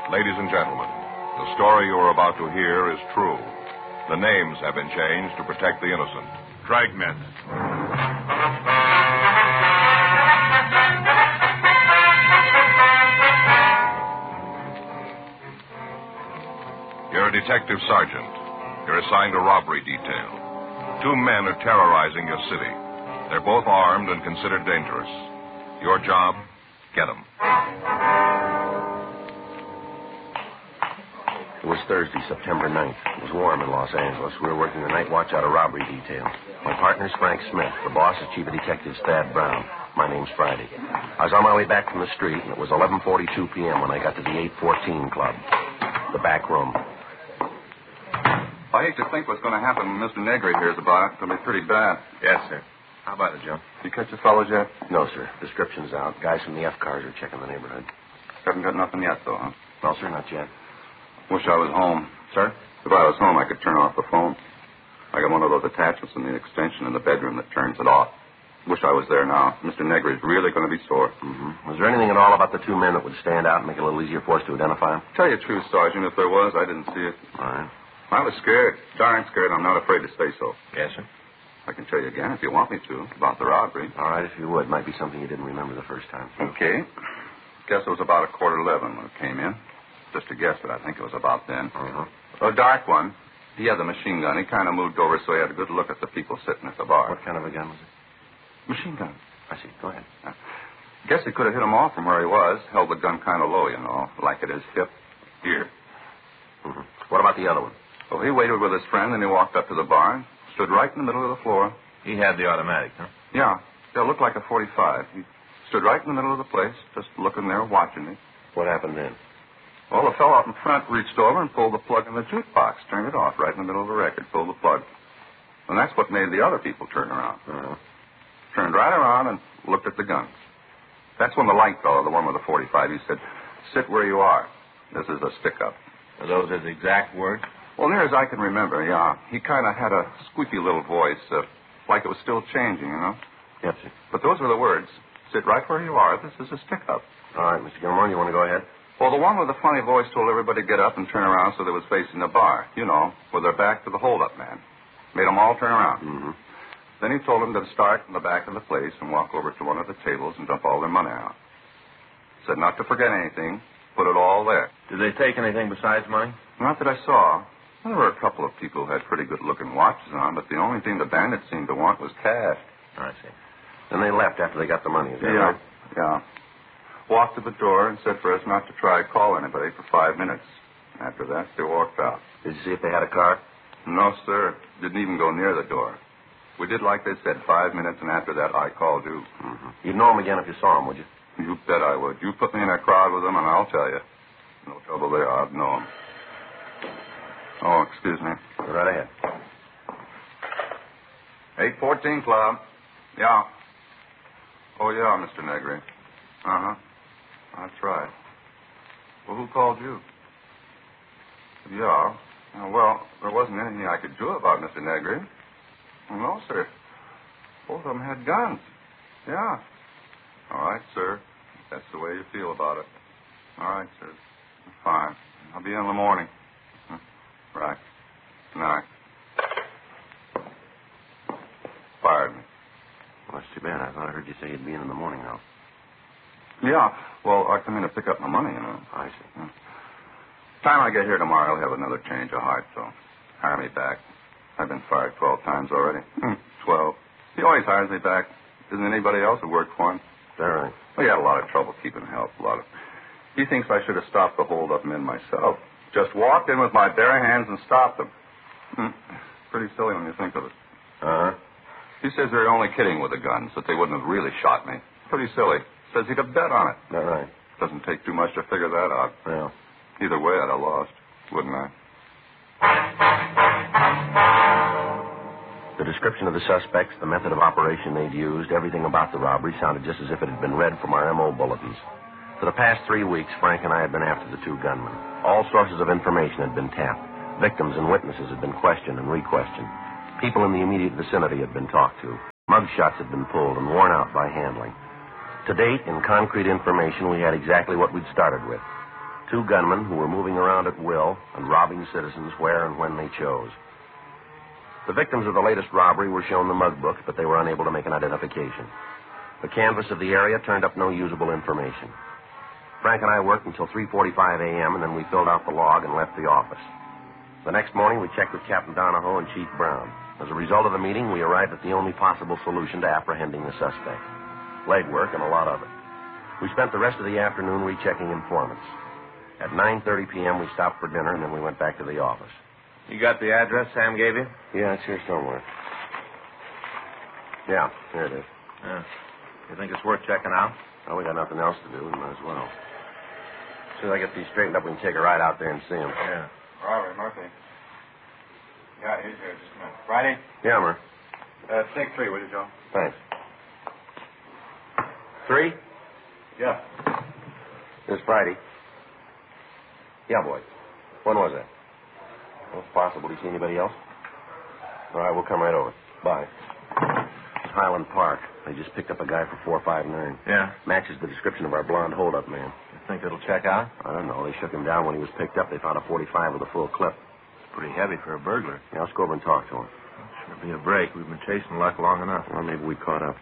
Ladies and gentlemen, the story you are about to hear is true. The names have been changed to protect the innocent. Dragnet. You're a detective sergeant. You're assigned a robbery detail. 2 men are terrorizing your city. They're both armed and considered dangerous. Your job, get them. It was Thursday, September 9th. It was warm in Los Angeles. We were working the night watch out of robbery detail. My partner's Frank Smith. The boss is Chief of Detectives Thad Brown. My name's Friday. I was on my way back from the street, and it was 11:42 p.m. when I got to the 814 Club, the back room. I hate to think what's going to happen when Mr. Negri hears about it. It'll be pretty bad. Yes, sir. How about it, Joe? You catch the fellows yet? No, sir. Description's out. Guys from the F cars are checking the neighborhood. Haven't got nothing yet, though, huh? No, sir, not yet. Wish I was home. Sir? If I was home, I could turn off the phone. I got one of those attachments in the extension in the bedroom that turns it off. Wish I was there now. Mr. Negri's really going to be sore. Mm-hmm. Was there anything at all about the 2 men that would stand out and make it a little easier for us to identify them? Tell you the truth, Sergeant, if there was, I didn't see it. All right. I was scared. Darn scared. I'm not afraid to say so. Yes, sir. I can tell you again if you want me to about the robbery. All right, if you would. Might be something you didn't remember the first time. Okay. Guess it was about 11:15 when it came in. Just a guess, but I think it was about then. Uh-huh. A dark one. He had the machine gun. He kind of moved over so he had a good look at the people sitting at the bar. What kind of a gun was it? Machine gun. I see. Go ahead. Guess he could have hit him off from where he was. Held the gun kind of low, like at his hip. Here. Mm-hmm. What about the other one? Well, he waited with his friend, and he walked up to the bar and stood right in the middle of the floor. He had the automatic, huh? Yeah. It looked like a .45. He stood right in the middle of the place, just looking there, watching me. What happened then? Well, the fellow up in front reached over and pulled the plug in the jukebox, turned it off right in the middle of the record, pulled the plug. And that's what made the other people turn around. Uh-huh. Turned right around and looked at the guns. That's when the light fellow, the one with the .45, he said, "Sit where you are. This is a stick-up." Are those his exact words? Well, near as I can remember, yeah. He kind of had a squeaky little voice, like it was still changing, Yes, sir. But those were the words. "Sit right where you are. This is a stick-up." All right, Mr. Gilmore, you want to go ahead? Well, the one with the funny voice told everybody to get up and turn around so they was facing the bar, with their back to the hold-up man. Made them all turn around. Mm-hmm. Then he told them to start in the back of the place and walk over to one of the tables and dump all their money out. Said not to forget anything, put it all there. Did they take anything besides money? Not that I saw. Well, there were a couple of people who had pretty good-looking watches on, but the only thing the bandits seemed to want was cash. I see. Then they left after they got the money, is that right? Yeah. Walked to the door and said for us not to try to call anybody for 5 minutes. After that, they walked out. Did you see if they had a car? No, sir. Didn't even go near the door. We did like they said, 5 minutes, and after that, I called you. Mm-hmm. You'd know them again if you saw them, would you? You bet I would. You put me in a crowd with them, and I'll tell you. No trouble there. I'd know them. Oh, excuse me. Go right ahead. 814 Club. Yeah. Oh, yeah, Mr. Negri. Uh-huh. That's right. Well, who called you? Yeah. Well, there wasn't anything I could do about Mr. Negri. Well, no, sir. Both of them had guns. Yeah. All right, sir. That's the way you feel about it. All right, sir. Fine. I'll be in the morning. Right. Good night. Fired me. Well, that's too bad. I thought I heard you say you'd be in the morning, though. Yeah. Well, I come in to pick up my money, I see. Time I get here tomorrow, I'll have another change of heart, so hire me back. I've been fired 12 times already. 12. He always hires me back. Isn't anybody else who worked for him? Is that right? Well, he had a lot of trouble keeping help. He thinks I should have stopped the hold-up men myself. Just walked in with my bare hands and stopped them. Pretty silly when you think of it. Uh-huh. He says they're only kidding with the guns, that they wouldn't have really shot me. Pretty silly. Says he'd have bet on it. Is that right? Doesn't take too much to figure that out. Well. Either way, I'd have lost, wouldn't I? The description of the suspects, the method of operation they'd used, everything about the robbery sounded just as if it had been read from our M.O. bulletins. For the past 3 weeks, Frank and I had been after the 2 gunmen. All sources of information had been tapped. Victims and witnesses had been questioned and re-questioned. People in the immediate vicinity had been talked to. Mugshots had been pulled and worn out by handling. To date, in concrete information, we had exactly what we'd started with. 2 gunmen who were moving around at will and robbing citizens where and when they chose. The victims of the latest robbery were shown the mug books, but they were unable to make an identification. The canvass of the area turned up no usable information. Frank and I worked until 3:45 a.m., and then we filled out the log and left the office. The next morning, we checked with Captain Donahoe and Chief Brown. As a result of the meeting, we arrived at the only possible solution to apprehending the suspect. Legwork and a lot of it. We spent the rest of the afternoon rechecking informants. At 9:30 p.m., we stopped for dinner, and then we went back to the office. You got the address Sam gave you? Yeah, it's here somewhere. Yeah, here it is. Yeah. You think it's worth checking out? Well, we got nothing else to do. We might as well. As soon as I get these straightened up, we can take a ride out there and see him. Yeah. Robert, Murphy. Yeah, he's here. Just a minute. Friday? Yeah, Murph. Take 3, will you, Joe? Thanks. 3? Yeah. This Friday. Yeah, boy. When was that? Well, it's possible. Did you see anybody else? All right, we'll come right over. Bye. It's Highland Park. They just picked up a guy for 459. Yeah. Matches the description of our blonde hold-up man. You think it'll check out? I don't know. They shook him down when he was picked up. They found a 45 with a full clip. It's pretty heavy for a burglar. Yeah, let's go over and talk to him. Sure be a break. We've been chasing luck long enough. Well, maybe we caught up.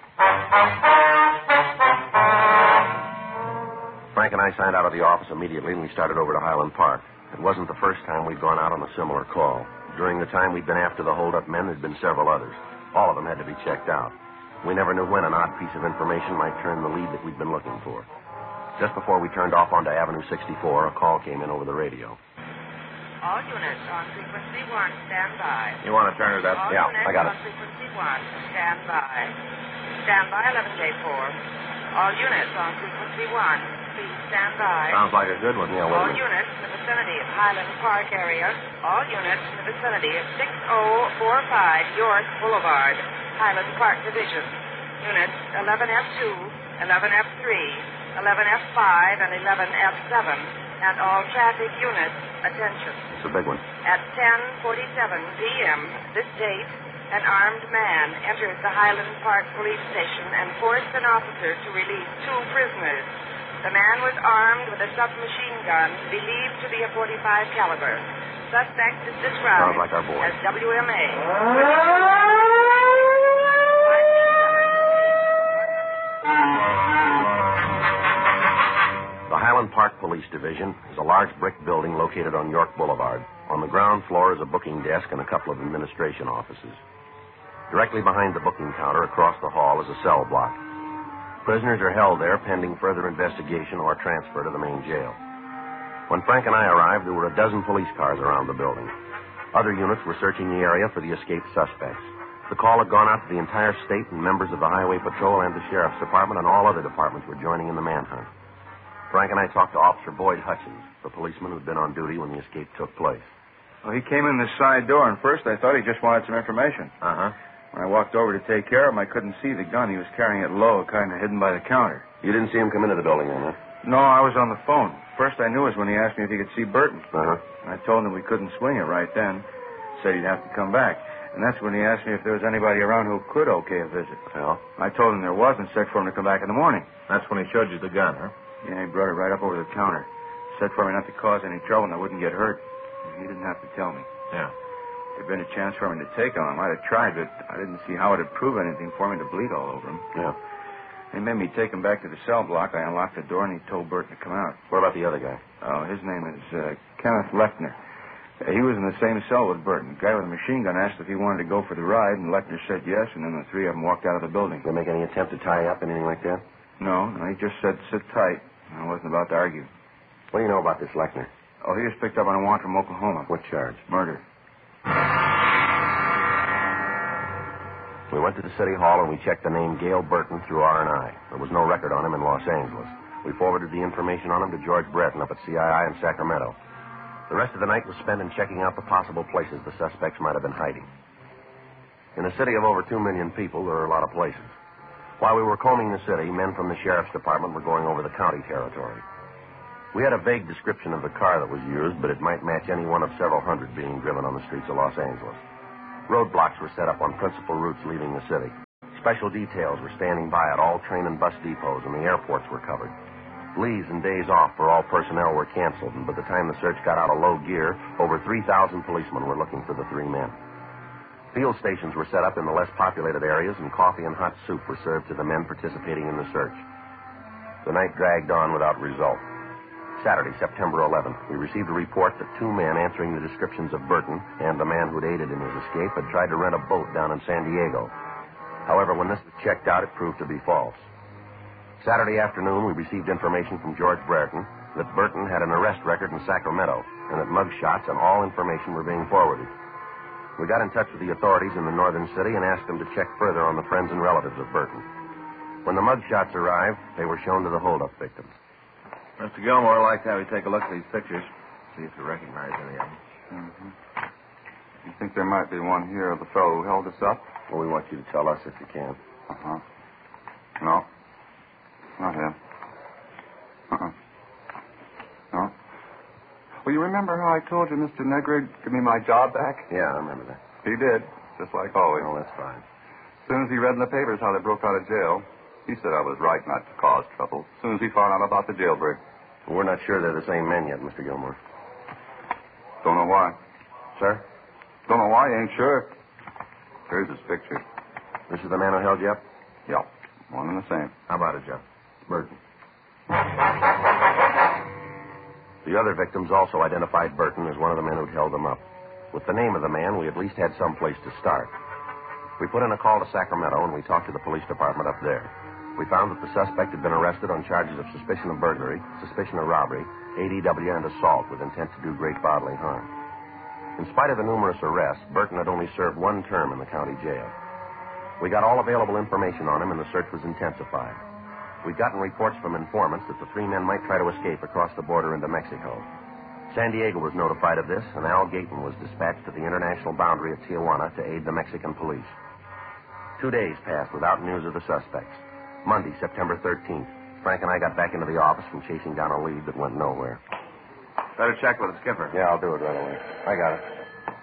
Frank and I signed out of the office immediately, and we started over to Highland Park. It wasn't the first time we'd gone out on a similar call. During the time we'd been after the hold-up men, there'd been several others. All of them had to be checked out. We never knew when an odd piece of information might turn the lead that we'd been looking for. Just before we turned off onto Avenue 64, a call came in over the radio. All units on frequency 1, stand by. You want to turn it up? All Yeah, units I got it. on frequency 1, stand by. Stand by, 11J4. All units on frequency 1, please stand by. Sounds like a good one. Yeah, All wait a minute. units in the vicinity of Highland Park area. All units in the vicinity of 6045 York Boulevard, Highland Park Division. Units 11F2, 11F3, 11F5, and 11F7. And all traffic units, attention. It's a big one. At 10:47 p.m. this date, an armed man entered the Highland Park Police Station and forced an officer to release 2 prisoners. The man was armed with a submachine gun believed to be a .45 caliber. Suspect is described Sounds like our boy. as WMA. The Highland Park Police Division is a large brick building located on York Boulevard. On the ground floor is a booking desk and a couple of administration offices. Directly behind the booking counter across the hall is a cell block. Prisoners are held there pending further investigation or transfer to the main jail. When Frank and I arrived, there were a dozen police cars around the building. Other units were searching the area for the escaped suspects. The call had gone out to the entire state, and members of the Highway Patrol and the Sheriff's Department and all other departments were joining in the manhunt. Frank and I talked to Officer Boyd Hutchins, the policeman who'd been on duty when the escape took place. Well, he came in this side door, and first I thought he just wanted some information. Uh-huh. When I walked over to take care of him, I couldn't see the gun. He was carrying it low, kind of hidden by the counter. You didn't see him come into the building then, huh? No, I was on the phone. First I knew was when he asked me if he could see Burton. Uh-huh. I told him we couldn't swing it right then. Said he'd have to come back. And that's when he asked me if there was anybody around who could okay a visit. Well? I told him there was and said for him to come back in the morning. That's when he showed you the gun, huh? Yeah, he brought it right up over the counter. Said for me not to cause any trouble and I wouldn't get hurt. He didn't have to tell me. Yeah. If there'd been a chance for me to take him, I might have tried, but I didn't see how it'd prove anything for me to bleed all over him. Yeah. They made me take him back to the cell block. I unlocked the door and he told Burton to come out. What about the other guy? Oh, his name is Kenneth Lechner. He was in the same cell with Burton. The guy with the machine gun asked if he wanted to go for the ride, and Lechner said yes, and then the 3 of them walked out of the building. Did they make any attempt to tie you up, anything like that? No, he just said sit tight. I wasn't about to argue. What do you know about this Lechner? Oh, he was picked up on a warrant from Oklahoma. What charge? Murder. We went to the city hall and we checked the name Gail Burton through R&I. There was no record on him in Los Angeles. We forwarded the information on him to George Breton up at CII in Sacramento. The rest of the night was spent in checking out the possible places the suspects might have been hiding. In a city of over 2 million people, there are a lot of places. While we were combing the city, men from the Sheriff's Department were going over the county territory. We had a vague description of the car that was used, but it might match any one of several hundred being driven on the streets of Los Angeles. Roadblocks were set up on principal routes leaving the city. Special details were standing by at all train and bus depots, and the airports were covered. Leaves and days off for all personnel were canceled, and by the time the search got out of low gear, over 3,000 policemen were looking for the three men. Field stations were set up in the less populated areas, and coffee and hot soup were served to the men participating in the search. The night dragged on without result. Saturday, September 11th, we received a report that two men answering the descriptions of Burton and the man who'd aided in his escape had tried to rent a boat down in San Diego. However, when this was checked out, it proved to be false. Saturday afternoon, we received information from George Brereton that Burton had an arrest record in Sacramento and that mug shots and all information were being forwarded. We got in touch with the authorities in the northern city and asked them to check further on the friends and relatives of Burton. When the mug shots arrived, they were shown to the holdup victims. Mr. Gilmore, I'd like to have you take a look at these pictures, see if you recognize any of them. Mm-hmm. You think there might be one here of the fellow who held us up? Well, we want you to tell us if you can. Uh-huh. No. Not him. Uh-uh. No. Well, you remember how I told you Mr. Negrig give me my job back? Yeah, I remember that. He did, just like always. Oh, that's fine. As soon as he read in the papers how they broke out of jail, he said I was right not to cause trouble. As soon as he found out about the jailbreak. Well, we're not sure they're the same men yet, Mr. Gilmore. Don't know why. Sir? Don't know why, ain't sure. Here's his picture. This is the man who held you up? Yep. One and the same. How about it, Joe? Burton. The other victims also identified Burton as one of the men who'd held them up. With the name of the man, we at least had some place to start. We put in a call to Sacramento, and we talked to the police department up there. We found that the suspect had been arrested on charges of suspicion of burglary, suspicion of robbery, ADW, and assault with intent to do great bodily harm. In spite of the numerous arrests, Burton had only served one term in the county jail. We got all available information on him, and the search was intensified. We'd gotten reports from informants that the three men might try to escape across the border into Mexico. San Diego was notified of this, and Al Gayton was dispatched to the international boundary of Tijuana to aid the Mexican police. 2 days passed without news of the suspects. Monday, September 13th, Frank and I got back into the office from chasing down a lead that went nowhere. Better check with the skipper. Yeah, I'll do it right away. I got it.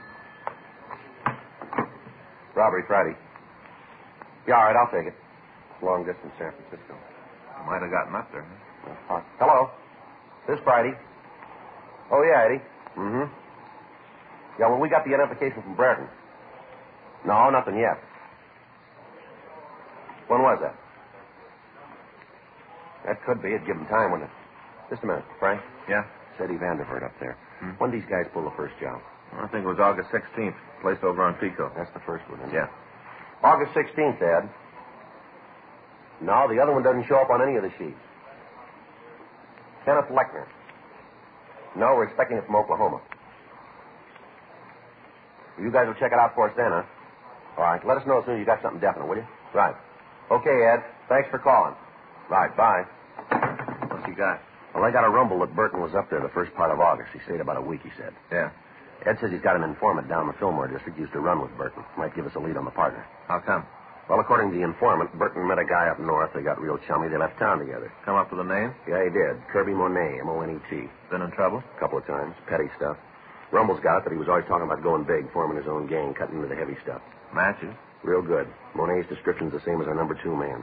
Robbery Friday. Yeah, all right, I'll take it. Long distance San Francisco. Might have gotten up there. Huh? Hello. This Friday. Oh, yeah, Eddie. Mm-hmm. Yeah, well, we got the identification from Brereton. No, nothing yet. When was that? That could be. It'd give him time, wouldn't it? Just a minute, Frank. Yeah? It's Eddie Vandervoort up there. When did these guys pull the first job? I think it was August 16th. Place over on Pico. That's the first one, isn't it? Yeah. August 16th, Ed. No, the other one doesn't show up on any of the sheets. Kenneth Lechner. No, we're expecting it from Oklahoma. You guys will check it out for us then, huh? All right. Let us know as soon as you got something definite, will you? Right. Okay, Ed. Thanks for calling. Right. Bye. What's he got? Well, I got a rumble that Burton was up there the first part of August. He stayed about a week, he said. Yeah. Ed says he's got an informant down in the Fillmore district used to run with Burton. Might give us a lead on the partner. How come? Well, according to the informant, Burton met a guy up north. They got real chummy. They left town together. Come up with a name? Yeah, he did. Kirby Monet, M-O-N-E-T. Been in trouble? A couple of times. Petty stuff. Rumble's got it that he was always talking about going big, forming his own gang, cutting into the heavy stuff. Matches? Real good. Monet's description's the same as our number 2 man.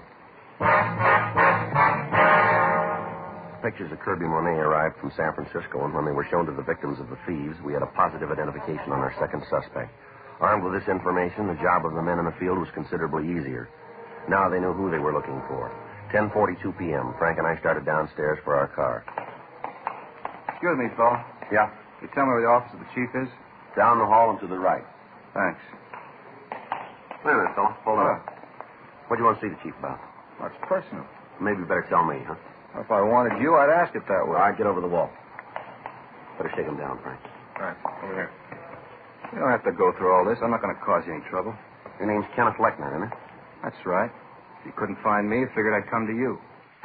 Pictures of Kirby Monet arrived from San Francisco, and when they were shown to the victims of the thieves, we had a positive identification on our second suspect. Armed with this information, the job of the men in the field was considerably easier. Now they knew who they were looking for. 10:42 p.m., Frank and I started downstairs for our car. Excuse me, Phil. Yeah? Can you tell me where the office of the chief is? Down the hall and to the right. Thanks. Wait a minute, fella. Hold on. What do you want to see the chief about? That's personal. Maybe you better tell me, huh? If I wanted you, I'd ask it that way. All right, get over the wall. Better shake him down, Frank. All right. Over here. You don't have to go through all this. I'm not going to cause you any trouble. Your name's Kenneth Lechner, isn't it? That's right. If you couldn't find me, figured I'd come to you.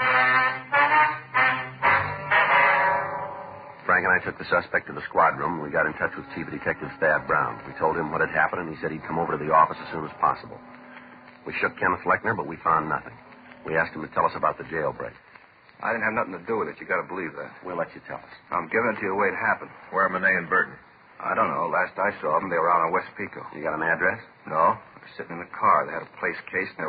Frank and I took the suspect to the squad room, and we got in touch with Chief Detective Thad Brown. We told him what had happened, and he said he'd come over to the office as soon as possible. We shook Kenneth Lechner, but we found nothing. We asked him to tell us about the jailbreak. I didn't have nothing to do with it. You got to believe that. We'll let you tell us. I'm giving it to you the way it happened. Where are Monet and Burton? I don't know. Last I saw them, they were out on West Pico. You got an address? No. They were sitting in the car. They had a place cased, and they were